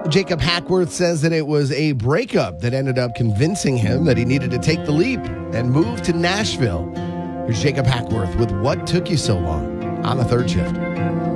Jacob Hackworth says that it was a breakup that ended up convincing him that he needed to take the leap and move to Nashville. Here's Jacob Hackworth with What Took You So Long on the third shift.